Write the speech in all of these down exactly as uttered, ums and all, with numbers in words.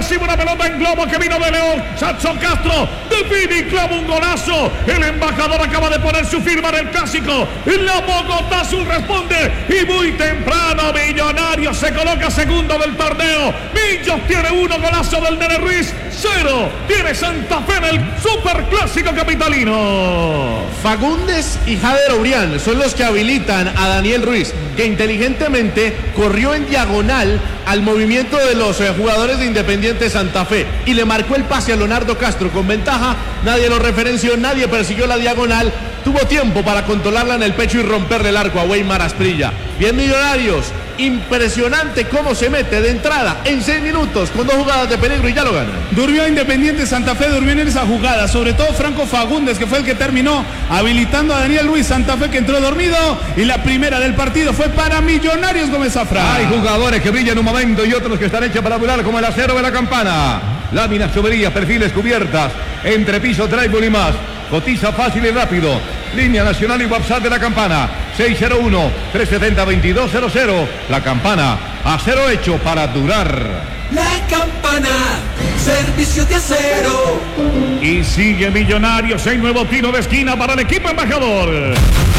recibe una pelota en globo que vino de León. Sancho Castro define y clava un golazo. El embajador acaba de poner su firma en el clásico. La Bogotá Azul responde y muy temprano Millonarios se coloca segundo del torneo. Millos tiene uno, golazo del Nene Ruiz. Cero tiene Santa Fe en el superclásico capitalino. Fagundes y Jader Obrián son los que habilitan a Daniel Ruiz, que inteligentemente corrió en diagonal al movimiento de los eh, jugadores de Independiente Santa Fe y le marcó el pase a Leonardo Castro con ventaja. Nadie lo referenció, nadie persiguió la diagonal. Tuvo tiempo para controlarla en el pecho y romperle el arco a Weimar Asprilla. Bien, Millonarios, impresionante cómo se mete de entrada en seis minutos con dos jugadas de peligro y ya lo gana. Durmió Independiente Santa Fe, durmió en esa jugada, sobre todo Franco Fagundes, que fue el que terminó habilitando a Daniel Ruiz. Santa Fe que entró dormido y la primera del partido fue para Millonarios Gómez Zafra. Hay jugadores que brillan un momento y otros que están hechos para volar, como el acero de la campana. Láminas, tuberías, perfiles, cubiertas, entrepiso, drywall y más. Cotiza fácil y rápido. Línea nacional y WhatsApp de la campana. seis cero uno, tres siete cero, dos dos cero cero. La campana, acero hecho para durar. La campana, servicio de acero. Y sigue Millonarios en nuevo tiro de esquina para el equipo embajador.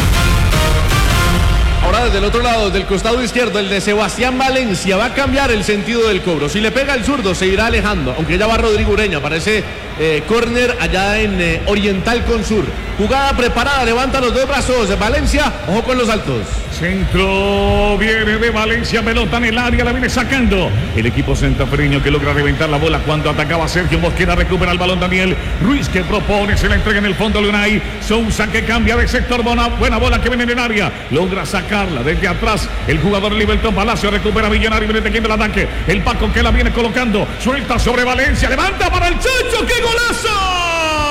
Ahora desde el otro lado, del costado izquierdo, el de Sebastián Valencia va a cambiar el sentido del cobro. Si le pega el zurdo, se irá alejando, aunque ya va Rodrigo Ureña para ese eh, córner allá en eh, Oriental con Sur. Jugada preparada, levanta los dos brazos Valencia, ojo con los altos. Centro viene de Valencia, pelota en el área, la viene sacando el equipo santafereño, que logra reventar la bola cuando atacaba Sergio Mosquera. Recupera el balón Daniel Ruiz, que propone, se la entrega en el fondo Lunay. Sousa, que cambia de sector, buena, buena bola que viene en el área, logra sacarla desde atrás el jugador Libertón Palacio. Recupera Millonario, viene tejiendo el ataque, el Paco que la viene colocando, suelta sobre Valencia, levanta para el Chacho. ¡Qué golazo!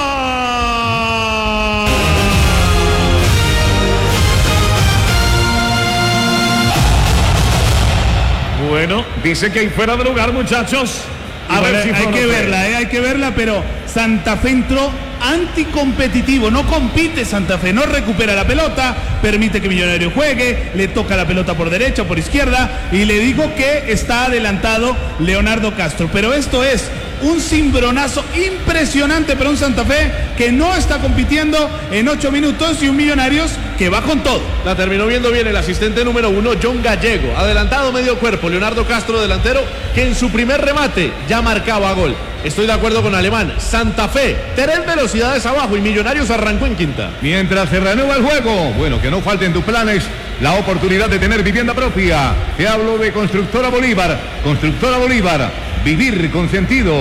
Bueno, dice que hay fuera de lugar, muchachos. A Igual, ver si hay que verla, eh, hay que verla, pero Santa Fe entró anticompetitivo, no compite Santa Fe, no recupera la pelota, permite que Millonario juegue, le toca la pelota por derecha o por izquierda y le digo que está adelantado Leonardo Castro, pero esto es un cimbronazo impresionante para un Santa Fe que no está compitiendo en ocho minutos y un Millonarios que va con todo. La terminó viendo bien el asistente número uno, John Gallego. Adelantado medio cuerpo, Leonardo Castro delantero, que en su primer remate ya marcaba gol. Estoy de acuerdo con Alemán. Santa Fe, tres velocidades abajo y Millonarios arrancó en quinta. Mientras se renueva el juego, bueno, que no falte en tus planes la oportunidad de tener vivienda propia. Te hablo de Constructora Bolívar. Constructora Bolívar, vivir con sentido.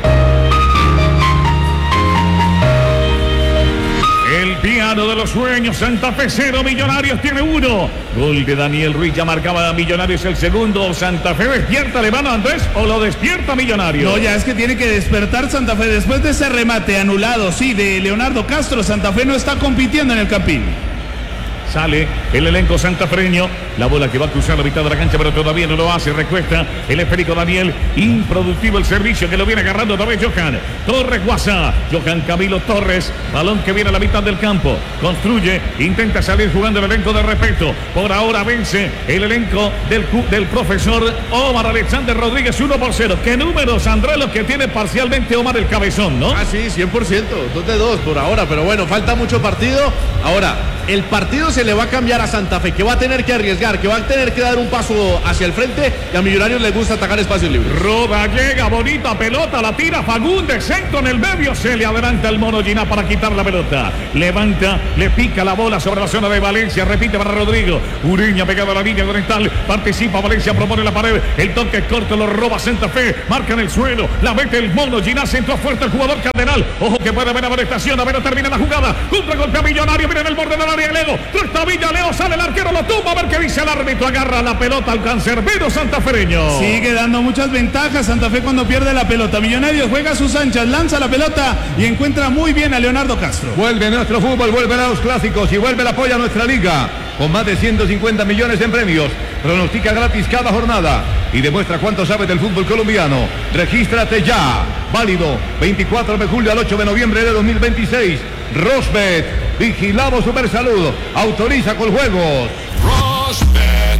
El piano de los sueños, Santa Fe cero, Millonarios tiene uno. Gol de Daniel Ruiz, ya marcaba a Millonarios el segundo. Santa Fe despierta, ¿le van a Andrés o lo despierta Millonarios? No, ya es que tiene que despertar Santa Fe. Después de ese remate anulado, sí, de Leonardo Castro, Santa Fe no está compitiendo en el Campín. Sale el elenco santafereño, la bola que va a cruzar la mitad de la cancha, pero todavía no lo hace. Recuesta el esférico Daniel, improductivo el servicio que lo viene agarrando otra vez Johan Torres Guasa, Johan Camilo Torres, balón que viene a la mitad del campo, construye, intenta salir jugando el elenco de respeto. Por ahora vence el elenco del, del profesor Omar Alexander Rodríguez, uno por cero. ¿Qué números, Andrés, los que tiene parcialmente Omar el Cabezón, no? Ah, sí, cien por ciento, dos de dos por ahora, pero bueno, falta mucho partido. Ahora, el partido se le va a cambiar a Santa Fe, que va a tener que arriesgar, que va a tener que dar un paso hacia el frente, y a Millonarios les gusta atacar espacios libres. Roda, llega, bonita pelota, la tira Fagundes, centro en el medio, se le adelanta el mono Giná para quitar la pelota, levanta, le pica la bola sobre la zona de Valencia, repite para Rodrigo, Ureña pegado a la línea oriental, participa Valencia, propone la pared, el toque corto lo roba Santa Fe, marca en el suelo, la mete el mono Giná, centro fuerte el jugador Cardenal, ojo que puede haber amonestación, a ver, termina la jugada, contra golpe a Millonario, mira en el borde de la área, Leo, trata Villa, Leo, sale el arquero, lo tumba, a ver qué dice el árbitro, agarra la pelota al cancerbero santafereño. Sigue dando muchas ventajas Santa Fe cuando pierde la pelota. Millonarios juega a sus anchas, lanza la pelota y encuentra muy bien a Leonardo Castro. Vuelve nuestro fútbol, vuelven a los clásicos y vuelve el apoyo a nuestra liga. Con más de ciento cincuenta millones en premios. Pronostica gratis cada jornada y demuestra cuánto sabe del fútbol colombiano. Regístrate ya. Válido veinticuatro de julio al ocho de noviembre de dos mil veintiséis. Rosbet, vigilado Supersalud, autoriza con juegos. Rosbet,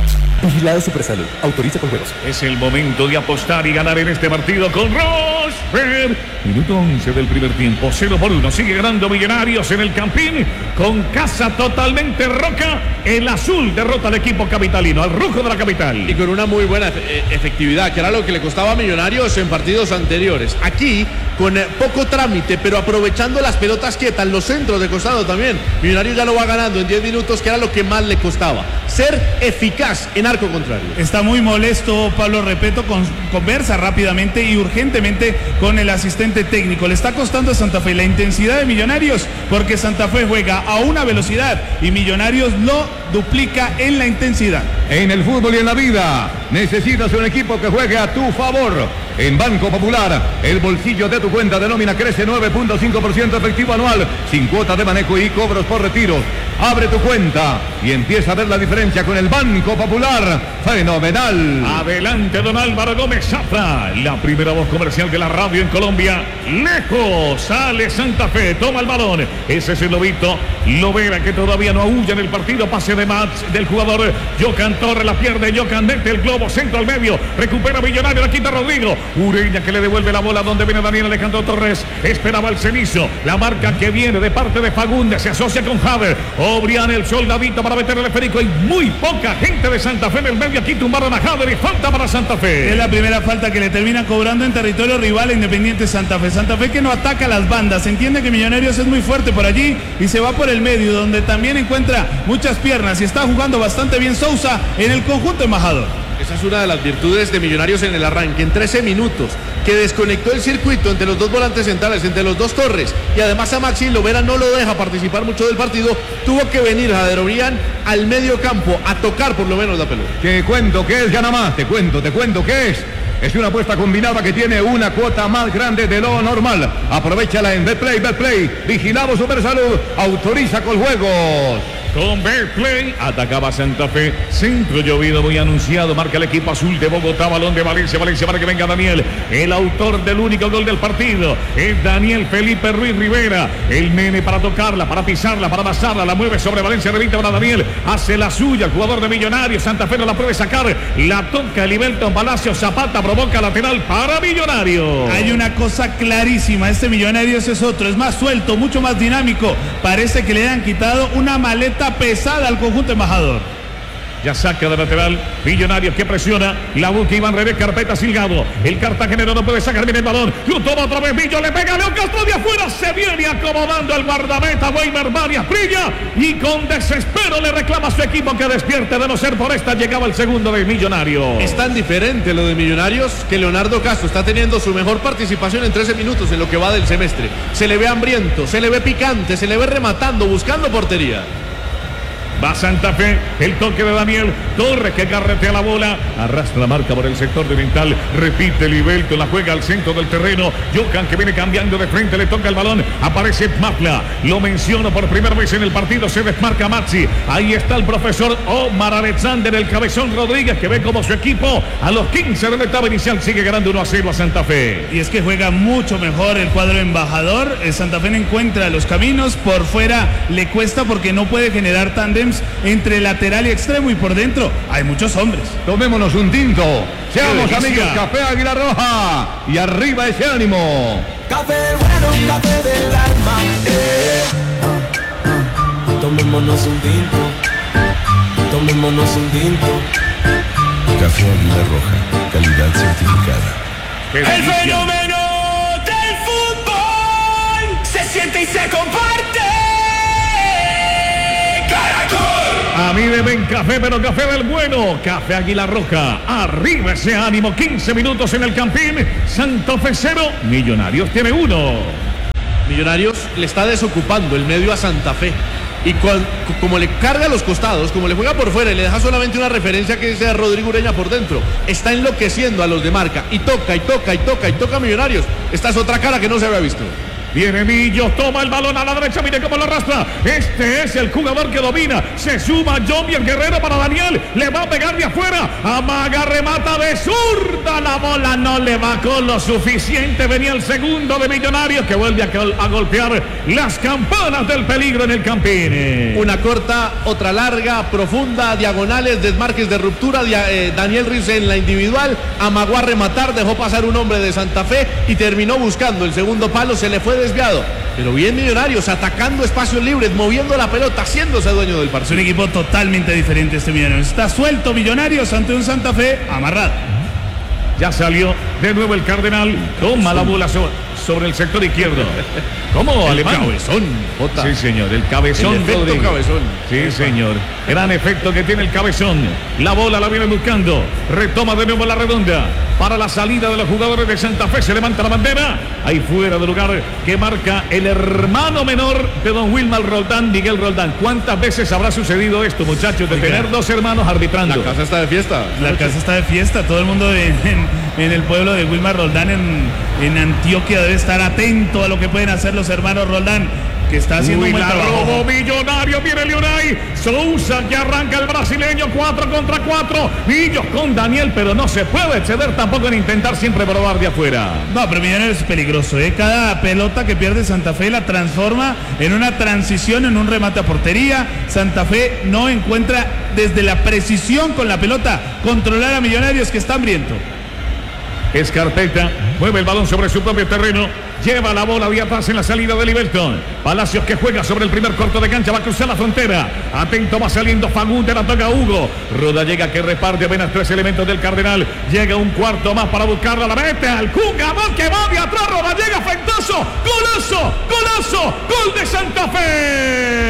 Vigilado Supersalud. Autoriza con juegos. Es el momento de apostar y ganar en este partido con Rosberg. Minuto once del primer tiempo, cero por uno. Sigue ganando Millonarios en el Campín con casa totalmente roca. El azul derrota al equipo capitalino, al rojo de la capital. Y con una muy buena efectividad, que era lo que le costaba a Millonarios en partidos anteriores. Aquí, con poco trámite, pero aprovechando las pelotas quietas, los centros de costado también. Millonarios ya lo va ganando en diez minutos, que era lo que más le costaba. Ser eficaz en arco contrario. Está muy molesto Pablo Repeto, con, conversa rápidamente y urgentemente con el asistente técnico. Le está costando a Santa Fe la intensidad de Millonarios, porque Santa Fe juega a una velocidad y Millonarios lo duplica en la intensidad. En el fútbol y en la vida necesitas un equipo que juegue a tu favor. En Banco Popular, el bolsillo de tu cuenta de nómina crece nueve punto cinco por ciento efectivo anual, sin cuota de manejo y cobros por retiros. Abre tu cuenta y empieza a ver la diferencia con el Banco Popular. ¡Fenomenal! Adelante, don Álvaro Gómez Zafra, la primera voz comercial de la radio en Colombia. Lejos sale Santa Fe, toma el balón. Ese es el lobito Lovera, que todavía no aúlla en el partido. Pase de match del jugador Jocan Torres, la pierde Jocan, mete el globo, centro al medio, recupera Millonario, la quita Rodrigo. Ureña, que le devuelve la bola donde viene Daniel Alejandro Torres. Esperaba el cenizo, la marca que viene de parte de Fagundes, se asocia con Javer. Obrián, el soldadito para meter el esférico. Hay muy poca gente de Santa Fe en el medio. Aquí tumbaron a Javer y falta para Santa Fe. Es la primera falta que le terminan cobrando en territorio rival a Independiente Santa Fe. Santa Fe que no ataca las bandas, entiende que Millonarios es muy fuerte por allí y se va por el medio, donde también encuentra muchas piernas y está jugando bastante bien Sousa en el conjunto embajador. Esa es una de las virtudes de Millonarios en el arranque, en trece minutos, que desconectó el circuito entre los dos volantes centrales, entre los dos Torres, y además a Maxi Lovera no lo deja participar mucho del partido. Tuvo que venir Jader Obrián al medio campo a tocar por lo menos la pelota. Te cuento qué es, gana más, te cuento, te cuento qué es. Es una apuesta combinada que tiene una cuota más grande de lo normal. Aprovechala en Betplay, Betplay. Vigilado Supersalud, autoriza con juegos. Con Betplay atacaba Santa Fe, centro llovido muy anunciado, marca el equipo azul de Bogotá, balón de Valencia, Valencia para que venga Daniel, el autor del único gol del partido, es Daniel Felipe Ruiz Rivera, el nene para tocarla, para pisarla, para amasarla, la mueve sobre Valencia, revista para Daniel, hace la suya, el jugador de Millonarios, Santa Fe no la puede sacar, la toca Eliberton Palacio, Zapata provoca lateral para Millonarios. Hay una cosa clarísima, este Millonarios es otro, es más suelto, mucho más dinámico, parece que le han quitado una maleta pesada al conjunto embajador. Ya saca de lateral, Millonarios que presiona, la busca Iván Revés, carpeta Silgado, el cartagenero no puede sacar bien el balón, lo toma otra vez Millo, le pega León Castro de afuera, se viene acomodando el guardameta Weimer Varias, brilla y con desespero le reclama a su equipo que despierte, de no ser por esta llegaba el segundo de Millonarios. Es tan diferente lo de Millonarios que Leonardo Castro está teniendo su mejor participación en trece minutos en lo que va del semestre. Se le ve hambriento, se le ve picante, se le ve rematando, buscando portería. Va Santa Fe, el toque de Daniel Torres que carretea la bola, arrastra la marca por el sector de oriental, repite Libelto, la juega al centro del terreno, Jocan que viene cambiando de frente, le toca el balón, aparece Mafla, lo menciono por primera vez en el partido, se desmarca Maxi, ahí está el profesor Omar Alexander, el cabezón Rodríguez que ve como su equipo a los quince de la etapa inicial sigue ganando uno a cero a Santa Fe. Y es que juega mucho mejor el cuadro embajador, Santa Fe no encuentra los caminos, por fuera le cuesta porque no puede generar tándem entre lateral y extremo y por dentro hay muchos hombres. Tomémonos un tinto. Seamos Qué amigos, delicia. Café Águila Roja. Y arriba ese ánimo. Café bueno, café del alma. Eh. Tomémonos un tinto. Tomémonos un tinto. Café Águila Roja, calidad certificada. Qué El delicia. fenómeno del fútbol se siente y se comparte. A mí me ven café, pero café del bueno. Café Águila Roja. Arriba ese ánimo. quince minutos en el Campín. Santa Fe cero. Millonarios tiene uno. Millonarios le está desocupando el medio a Santa Fe. Y cual, como le carga a los costados, como le juega por fuera y le deja solamente una referencia que sea Rodrigo Ureña por dentro, está enloqueciendo a los de marca. Y toca, y toca, y toca, y toca a Millonarios. Esta es otra cara que no se había visto. Viene Millos, toma el balón a la derecha, mire cómo lo arrastra. Este es el jugador que domina. Se suma John el Guerrero para Daniel. Le va a pegar de afuera. Amaga, remata de zurda. La bola no le va con lo suficiente. Venía el segundo de Millonarios que vuelve a, a golpear las campanas del peligro en el Campín. Una corta, otra larga, profunda, diagonales, desmarques de ruptura. Dia, eh, Daniel Ruiz en la individual. Amagó a rematar, dejó pasar un hombre de Santa Fe y terminó buscando el segundo palo. Se le fue desviado, pero bien Millonarios, atacando espacios libres, moviendo la pelota, haciéndose dueño del partido. Es un equipo totalmente diferente este Millonarios. Está suelto Millonarios ante un Santa Fe amarrado. Ya salió de nuevo el Cardenal. Toma la bola sobre, sobre el sector izquierdo. ¿Cómo, el Alemán? Cabezón, Jota. Sí, señor, el cabezón. El efecto Rodríguez. cabezón. Sí, señor. Gran efecto que tiene el cabezón. La bola la viene buscando. Retoma de nuevo la redonda. Para la salida de los jugadores de Santa Fe. Se levanta la bandera. Ahí fuera de lugar que marca el hermano menor de don Wilmar Roldán, Miguel Roldán. ¿Cuántas veces habrá sucedido esto, muchachos? De Oiga, tener dos hermanos arbitrando. La casa está de fiesta. La casa está de fiesta. Todo el mundo en, en, en el pueblo de Wilmar Roldán en, en Antioquia debe estar atento a lo que pueden hacer los hermanos Roldán, que está haciendo Uy, un buen la trabajo. robó Millonario, viene Leonay Sousa, que arranca el brasileño, cuatro contra cuatro. Millos con Daniel, pero no se puede exceder tampoco en intentar siempre probar de afuera. No, pero Millonarios es peligroso, ¿eh? Cada pelota que pierde Santa Fe la transforma en una transición, en un remate a portería. Santa Fe no encuentra desde la precisión con la pelota controlar a Millonarios, que está hambriento. Escarpeta mueve el balón sobre su propio terreno. Lleva la bola de atrás en la salida de Liberton. Palacios que juega sobre el primer corto de cancha. Va a cruzar la frontera. Atento, va saliendo Fagundes. La toca Hugo. Ruda llega que reparte apenas tres elementos del Cardenal. Llega un cuarto más para buscarla. La mete al jugador que va de atrás. Ruda llega afectoso. Golazo, golazo. Gol de Santa Fe.